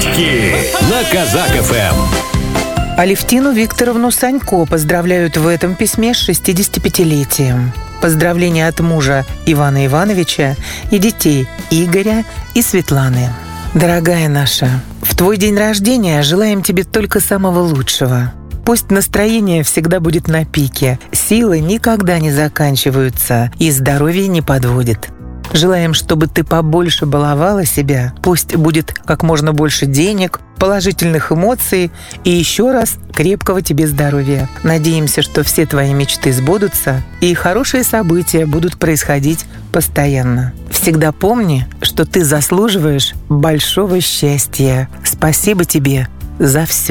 Цыпочки на Казак ФМ. Алевтину Викторовну Санько поздравляют в этом письме с 65-летием. Поздравления от мужа Ивана Ивановича и детей Игоря и Светланы. Дорогая наша, в твой день рождения желаем тебе только самого лучшего. Пусть настроение всегда будет на пике, силы никогда не заканчиваются и здоровье не подводит. Желаем, чтобы ты побольше баловала себя, пусть будет как можно больше денег, положительных эмоций и еще раз крепкого тебе здоровья. Надеемся, что все твои мечты сбудутся и хорошие события будут происходить постоянно. Всегда помни, что ты заслуживаешь большого счастья. Спасибо тебе за все.